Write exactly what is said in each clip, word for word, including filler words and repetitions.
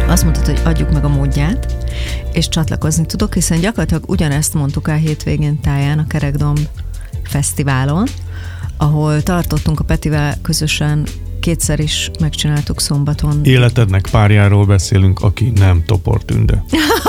Azt mondtad, hogy adjuk meg a módját, és csatlakozni tudok, hiszen gyakorlatilag ugyanezt mondtuk el hétvégén Táján a Kerekdomb Fesztiválon, ahol tartottunk a Petivel közösen, kétszer is megcsináltuk szombaton. Életednek párjáról beszélünk, aki nem Topor Tünde.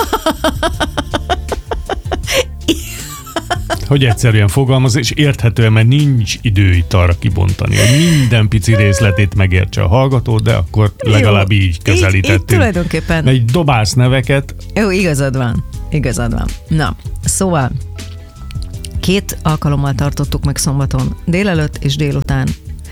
Hogy egyszerűen fogalmaz, és érthetően, mert nincs idő itt arra kibontani, hogy minden pici részletét megértse a hallgató, de akkor legalább így közelítettünk. Így, így tulajdonképpen. Egy dobálsz neveket. Jó, igazad van. Igazad van. Na, szóval két alkalommal tartottuk meg szombaton délelőtt és délután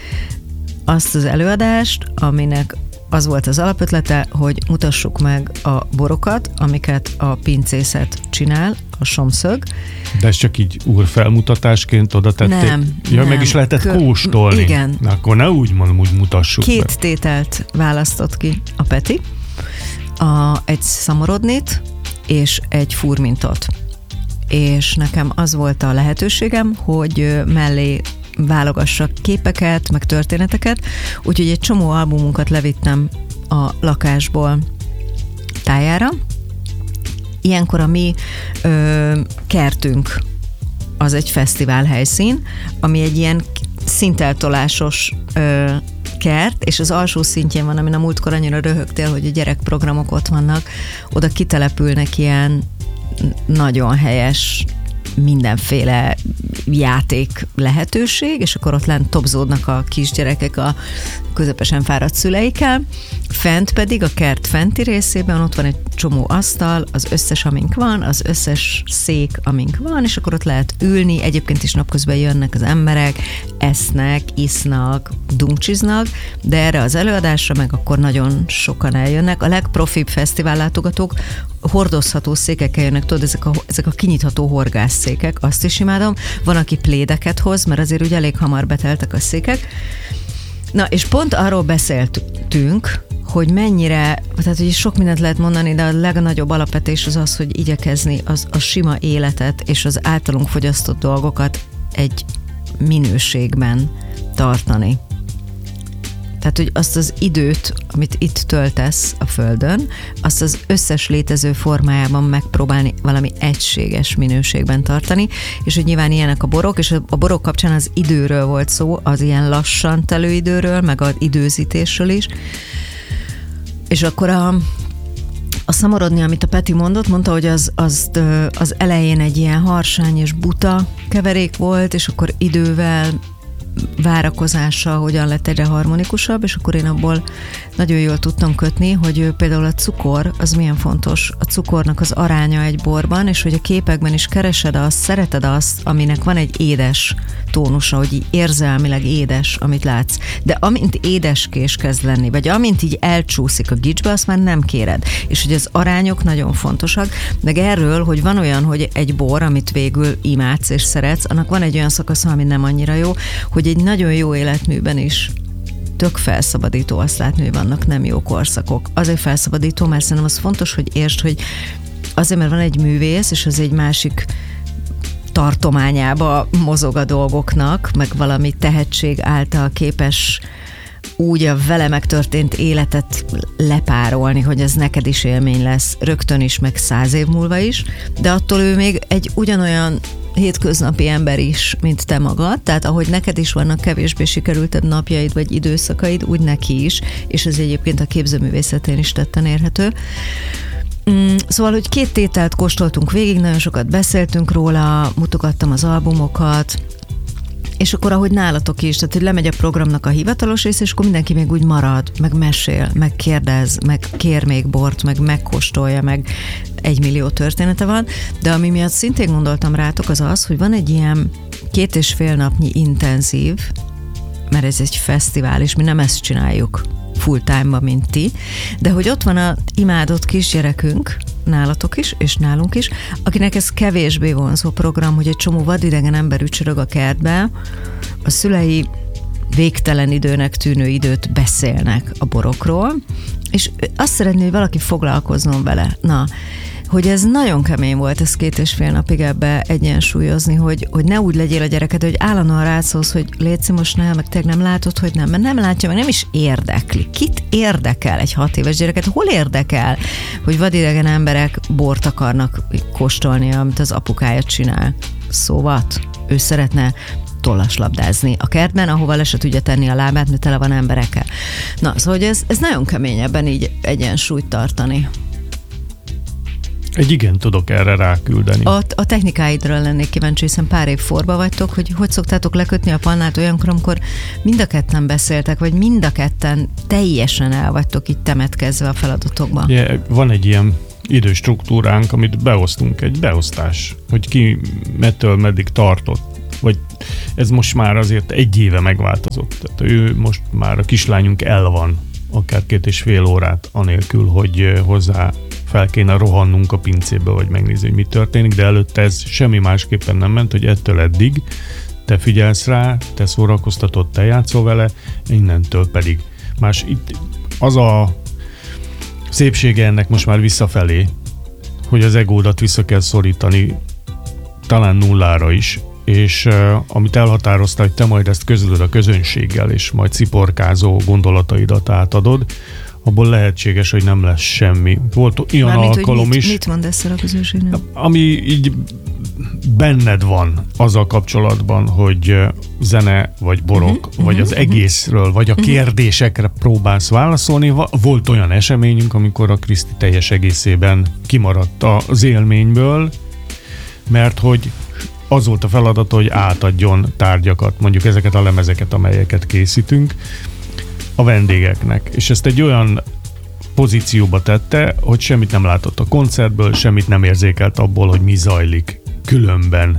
azt az előadást, aminek az volt az alapötlete, hogy mutassuk meg a borokat, amiket a pincészet csinál, a Somszög. De ez csak így úrfelmutatásként oda tették? Nem. Ja, nem. meg is lehetett Kö- kóstolni. Igen. Na, akkor ne úgy mondom, úgy mutassuk Két be. tételt választott ki a Peti, a, egy szamorodnit és egy furmintot. És nekem az volt a lehetőségem, hogy mellé válogassak képeket, meg történeteket, úgyhogy egy csomó albumunkat levittem a lakásból Tájára. Ilyenkor a mi ö, kertünk az egy fesztivál helyszín, ami egy ilyen szinteltolásos ö, kert, és az alsó szintjén van, amin a múltkor annyira röhögtél, hogy a gyerekprogramok ott vannak, oda kitelepülnek ilyen nagyon helyes mindenféle játék lehetőség, és akkor ott lent tobzódnak a kisgyerekek a közepesen fáradt szüleikkel. Fent pedig, a kert fenti részében ott van egy csomó asztal, az összes, amink van, az összes szék, amink van, és akkor ott lehet ülni, egyébként is napközben jönnek az emberek, esznek, isznak, dumcsiznak, de erre az előadásra meg akkor nagyon sokan eljönnek. A legprofibb fesztivállátogatók hordozható székekkel jönnek, tudod, ezek a, ezek a kinyitható horgászszékek, azt is imádom. Van, aki plédeket hoz, mert azért ugye elég hamar beteltek a székek. Na, és pont arról beszéltünk, hogy mennyire, tehát hogy sok mindent lehet mondani, de a legnagyobb alapvetés az az, hogy igyekezni az a sima életet és az általunk fogyasztott dolgokat egy minőségben tartani. Tehát, hogy azt az időt, amit itt töltesz a Földön, azt az összes létező formájában megpróbálni valami egységes minőségben tartani, és hogy nyilván ilyenek a borok, és a borok kapcsán az időről volt szó, az ilyen lassan telő időről, meg az időzítésről is. És akkor a, a szamorodni, amit a Peti mondott, mondta, hogy az, az, az elején egy ilyen harsány és buta keverék volt, és akkor idővel várakozással hogyan lett egyre harmonikusabb, és akkor én abból nagyon jól tudtam kötni, hogy például a cukor, az milyen fontos, a cukornak az aránya egy borban, és hogy a képekben is keresed azt, szereted azt, aminek van egy édes tónusa, hogy így érzelmileg édes, amit látsz. De amint édeskés kezd lenni, vagy amint így elcsúszik a gicsbe, azt már nem kéred. És hogy az arányok nagyon fontosak, meg erről, hogy van olyan, hogy egy bor, amit végül imádsz és szeretsz, annak van egy olyan szakasza, ami nem annyira jó, hogy egy nagyon jó életműben is tök felszabadító azt látni, hogy vannak nem jó korszakok. Azért felszabadító, mert szerintem az fontos, hogy értsd, hogy azért, mert van egy művész, és az egy másik tartományába mozog a dolgoknak, meg valami tehetség által képes úgy a vele megtörtént életet lepárolni, hogy ez neked is élmény lesz, rögtön is, meg száz év múlva is, de attól ő még egy ugyanolyan hétköznapi ember is, mint te magad, tehát ahogy neked is vannak kevésbé sikerültebb napjaid vagy időszakaid, úgy neki is, és ez egyébként a képzőművészetén is tetten érhető. Szóval, hogy két tételt kóstoltunk végig, nagyon sokat beszéltünk róla, mutogattam az albumokat, és akkor ahogy nálatok is, tehát hogy lemegy a programnak a hivatalos rész, és akkor mindenki még úgy marad, meg mesél, meg kérdez, meg kér még bort, meg megkóstolja, meg egy millió története van, de ami miatt szintén gondoltam rátok az az, hogy van egy ilyen két és fél napnyi intenzív, mert ez egy fesztivál, és mi nem ezt csináljuk full time-ba, mint ti, de hogy ott van a imádott kisgyerekünk, nálatok is, és nálunk is, akinek ez kevésbé vonzó program, hogy egy csomó vadidegen ember ücsörög a kertbe, a szülei végtelen időnek tűnő időt beszélnek a borokról, és azt szeretné, hogy valaki foglalkozzon vele. Na, hogy ez nagyon kemény volt, ez két és fél napig ebbe egyensúlyozni, hogy, hogy ne úgy legyél a gyereked, hogy állandóan rátszólsz, hogy létszi most nem, meg te nem látod, hogy nem, mert nem látja, meg nem is érdekli. Kit érdekel egy hat éves gyereket? Hol érdekel, hogy vadidegen emberek bort akarnak kóstolni, amit az apukája csinál? Szóval ő szeretne tollaslabdázni a kertben, ahova le se tudja tenni a lábát, mert tele van emberekkel. Na, szóval ez, ez nagyon kemény ebben így egyensúlyt tartani. Egy igen tudok erre ráküldeni. A, a technikáidról lennék kíváncsi, hiszen pár év forba vagytok, hogy hogy szoktátok lekötni a pannát olyankor, amikor mind a ketten beszéltek, vagy mind a ketten teljesen el vagytok itt temetkezve a feladatokba. Yeah, van egy ilyen időstruktúránk, amit beosztunk, egy beosztás, hogy ki mettől meddig tartott. Vagy ez most már azért egy éve megváltozott. Tehát ő most már, a kislányunk el van akár két és fél órát, anélkül, hogy hozzá fel kéne rohannunk a pincébe, vagy megnézni, hogy mi történik, de előtte ez semmi másképpen nem ment, hogy ettől eddig te figyelsz rá, te szórakoztatod, te játszol vele, innentől pedig. Más itt az a szépsége ennek most már visszafelé, hogy az egódat vissza kell szorítani, talán nullára is, és uh, amit elhatározta, hogy te majd ezt közölöd a közönséggel, és majd sziporkázó gondolataidat átadod, abból lehetséges, hogy nem lesz semmi. Volt ilyen Mármint, alkalom mit, is. Mit mondasz el a közönségnek? Ami így benned van azzal kapcsolatban, hogy zene, vagy borok, uh-huh, vagy uh-huh, az egészről, vagy a kérdésekre próbálsz válaszolni. Volt olyan eseményünk, amikor a Kriszti teljes egészében kimaradt az élményből, mert hogy az volt a feladata, hogy átadjon tárgyakat, mondjuk ezeket a lemezeket, amelyeket készítünk a vendégeknek. És ezt egy olyan pozícióba tette, hogy semmit nem látott a koncertből, semmit nem érzékelt abból, hogy mi zajlik különben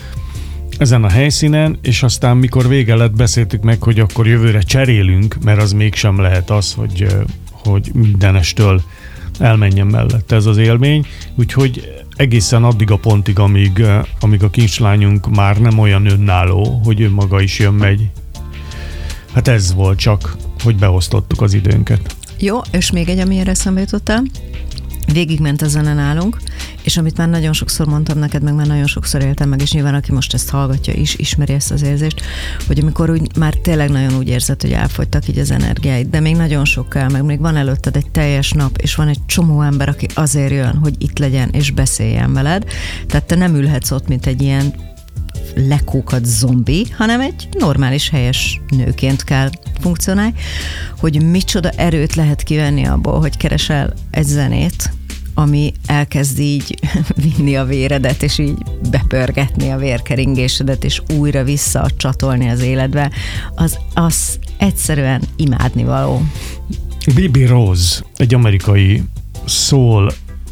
ezen a helyszínen, és aztán mikor vége lett, beszéltük meg, hogy akkor jövőre cserélünk, mert az mégsem lehet az, hogy, hogy mindenestől elmenjen mellette ez az élmény, úgyhogy egészen addig a pontig, amíg, amíg a kislányunk már nem olyan önálló, hogy ő maga is jön-megy. Hát ez volt csak, hogy beosztottuk az időnket. Jó, és még egy, amire eszembe jutottál. Végigment a zene nálunk, és amit már nagyon sokszor mondtam neked, meg már nagyon sokszor éltem meg, és nyilván aki most ezt hallgatja is, ismeri ezt az érzést, hogy amikor úgy, már tényleg nagyon úgy érzed, hogy elfogytak így az energiáid, de még nagyon sok kell, meg még van előtted egy teljes nap, és van egy csomó ember, aki azért jön, hogy itt legyen, és beszéljen veled. Tehát te nem ülhetsz ott, mint egy ilyen lekókat zombi, hanem egy normális, helyes nőként kell funkcionálni, hogy micsoda erőt lehet kivenni abból, hogy keresel egy zenét, ami elkezd így vinni a véredet, és így bepörgetni a vérkeringésedet, és újra vissza csatolni az életbe, az, az egyszerűen imádnivaló. Bibi Rose, egy amerikai soul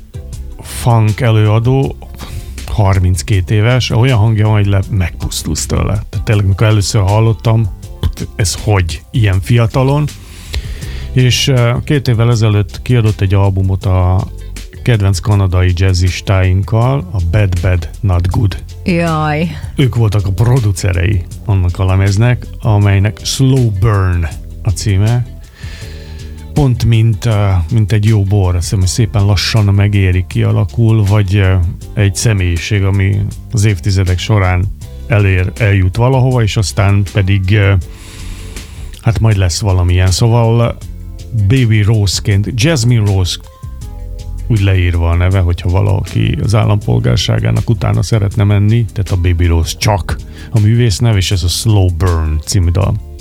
funk előadó, harminckét éves, olyan hangja van, hogy le, megpusztulsz tőle. Tehát tényleg, mikor először hallottam, ez hogy ilyen fiatalon, és két évvel ezelőtt kiadott egy albumot a kedvenc kanadai jazzistáinkkal, a Bad Bad Not Good. Jaj. Ők voltak a producerei annak a lemeznek, amelynek Slow Burn a címe. Pont mint, mint egy jó bor, azt hiszem, hogy szépen lassan megéri, kialakul, vagy egy személyiség, ami az évtizedek során elér, eljut valahova, és aztán pedig hát majd lesz valamilyen. Szóval Baby Rose-ként, Jasmine Rose úgy leírva a neve, hogyha valaki az állampolgárságának utána szeretne menni, tehát a Baby Rose csak a művész nev, és ez a Slow Burn című dal.